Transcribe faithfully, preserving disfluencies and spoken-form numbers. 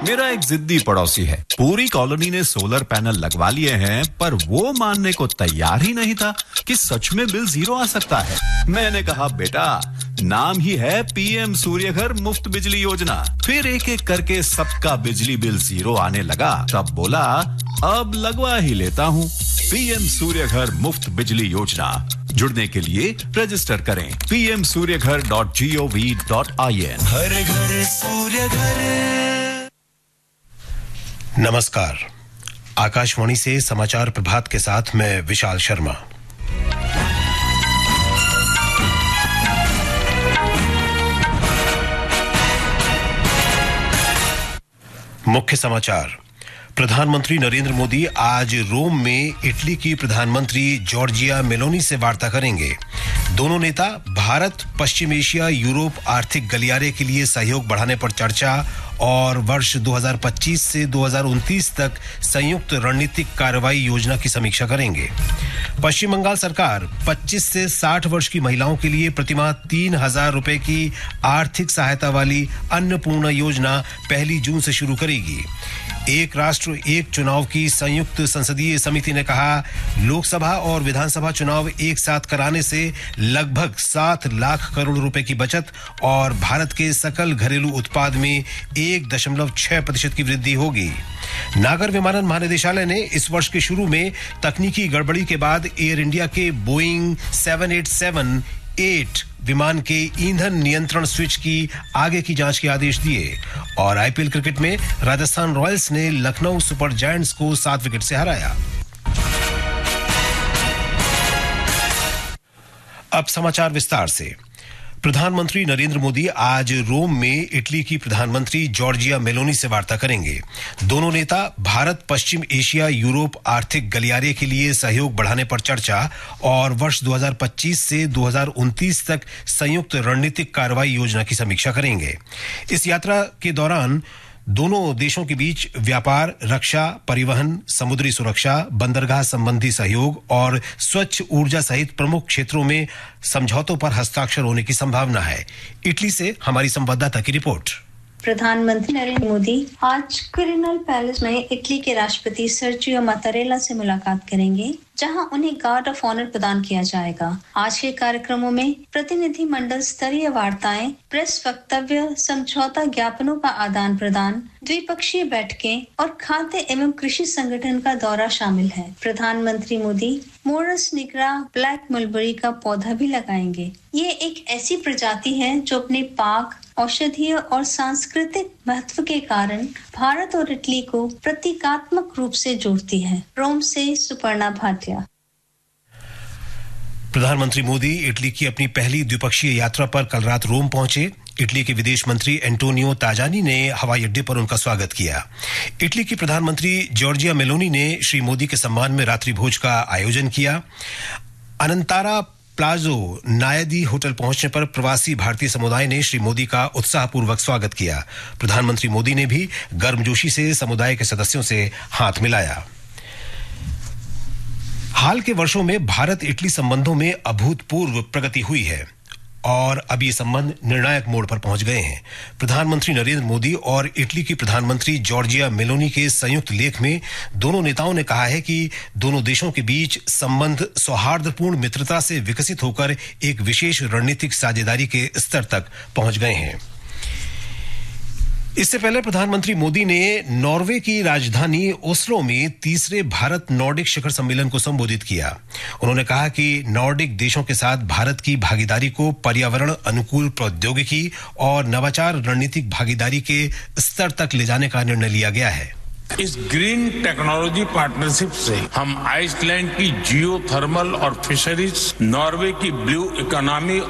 मेरा एक जिद्दी पड़ोसी है, पूरी कॉलोनी ने सोलर पैनल लगवा लिए हैं, पर वो मानने को तैयार ही नहीं था कि सच में बिल जीरो आ सकता है। मैंने कहा बेटा, नाम ही है पीएम सूर्यघर मुफ्त बिजली योजना। फिर एक एक करके सबका बिजली बिल जीरो आने लगा, तब बोला अब लगवा ही लेता हूँ। पीएम सूर्यघर मुफ्त बिजली योजना, जुड़ने के लिए रजिस्टर करें P M Surya Ghar dot G O V dot I N. हर घर सूर्य घर। नमस्कार, आकाशवाणी से समाचार प्रभात के साथ मैं विशाल शर्मा। मुख्य समाचार। प्रधानमंत्री नरेंद्र मोदी आज रोम में इटली की प्रधानमंत्री जॉर्जिया मेलोनी से वार्ता करेंगे। दोनों नेता भारत, पश्चिम एशिया, यूरोप आर्थिक गलियारे के लिए सहयोग बढ़ाने पर चर्चा और वर्ष दो हज़ार पच्चीस से दो हज़ार उनतीस तक संयुक्त रणनीतिक कार्रवाई योजना की समीक्षा करेंगे। पश्चिम बंगाल सरकार पच्चीस से साठ वर्ष की महिलाओं के लिए प्रतिमाह तीन हजार रुपए की आर्थिक सहायता वाली अन्नपूर्णा योजना पहली जून से शुरू करेगी। एक राष्ट्र एक चुनाव की संयुक्त संसदीय समिति ने कहा, लोकसभा और विधानसभा चुनाव एक साथ कराने से लगभग सात लाख करोड़ रुपए की बचत और भारत के सकल घरेलू उत्पाद में एक दशमलव छह प्रतिशत की वृद्धि होगी। नागर विमानन महानिदेशालय ने इस वर्ष के शुरू में तकनीकी गड़बड़ी के बाद एयर इंडिया के Boeing seven eight seven eight विमान के ईंधन नियंत्रण स्विच की आगे की जांच के आदेश दिए। और आईपीएल क्रिकेट में राजस्थान रॉयल्स ने लखनऊ सुपर जायंट्स को सात विकेट से हराया। अब समाचार विस्तार से। प्रधानमंत्री नरेंद्र मोदी आज रोम में इटली की प्रधानमंत्री जॉर्जिया मेलोनी से वार्ता करेंगे। दोनों नेता भारत, पश्चिम एशिया, यूरोप आर्थिक गलियारे के लिए सहयोग बढ़ाने पर चर्चा और वर्ष दो हज़ार पच्चीस से दो हज़ार उनतीस तक संयुक्त रणनीतिक कार्रवाई योजना की समीक्षा करेंगे। इस यात्रा के दौरान दोनों देशों के बीच व्यापार, रक्षा, परिवहन, समुद्री सुरक्षा, बंदरगाह संबंधी सहयोग और स्वच्छ ऊर्जा सहित प्रमुख क्षेत्रों में समझौतों पर हस्ताक्षर होने की संभावना है। इटली से हमारी संवाददाता की रिपोर्ट। प्रधानमंत्री नरेंद्र मोदी आज क्विरिनल पैलेस में इटली के राष्ट्रपति सर्जियो मात्तारेला से मुलाकात करेंगे, जहां उन्हें गार्ड ऑफ ऑनर प्रदान किया जाएगा। आज के कार्यक्रमों में प्रतिनिधि मंडल स्तरीय वार्ताएं, प्रेस वक्तव्य, समझौता ज्ञापनों का आदान प्रदान, द्विपक्षीय बैठकें और खाद्य एवं कृषि संगठन का दौरा शामिल है। प्रधानमंत्री Modi Morris nigra black mulberry का पौधा भी लगाएंगे। ये एक ऐसी प्रजाति है जो अपने पाक, औषधीय और सांस्कृतिक महत्व के कारण भारत और इटली को प्रतीकात्मक रूप से जोड़ती है। रोम से सुपर्णा भाटिया। प्रधानमंत्री मोदी इटली की अपनी पहली द्विपक्षीय यात्रा पर कल रात रोम पहुंचे। इटली के विदेश मंत्री एंटोनियो ताजानी ने हवाई अड्डे पर उनका स्वागत किया। इटली की प्रधानमंत्री जॉर्जिया मेलोनी ने श्री मोदी के सम्मान में रात्रि भोज का आयोजन किया। अनंतारा प्लाजो नायदी होटल पहुंचने पर प्रवासी भारतीय समुदाय ने श्री मोदी का उत्साहपूर्वक स्वागत किया। प्रधानमंत्री मोदी ने भी गर्मजोशी से समुदाय के सदस्यों से हाथ मिलाया। हाल के वर्षों में भारत इटली संबंधों में अभूतपूर्व प्रगति हुई है और अब ये संबंध निर्णायक मोड़ पर पहुंच गए हैं। प्रधानमंत्री नरेंद्र मोदी और इटली की प्रधानमंत्री जॉर्जिया मेलोनी के संयुक्त लेख में दोनों नेताओं ने कहा है कि दोनों देशों के बीच संबंध सौहार्दपूर्ण मित्रता से विकसित होकर एक विशेष रणनीतिक साझेदारी के स्तर तक पहुंच गए हैं। इससे पहले प्रधानमंत्री मोदी ने नॉर्वे की राजधानी ओस्लो में तीसरे भारत नॉर्डिक शिखर सम्मेलन को संबोधित किया। उन्होंने कहा कि नॉर्डिक देशों के साथ भारत की भागीदारी को पर्यावरण अनुकूल प्रौद्योगिकी और नवाचार रणनीतिक भागीदारी के स्तर तक ले जाने का निर्णय लिया गया है। इस ग्रीन टेक्नोलॉजी पार्टनरशिप से हम आइसलैंड की जियो थर्मल और फिशरीज, नॉर्वे की ब्लू इकोनॉमी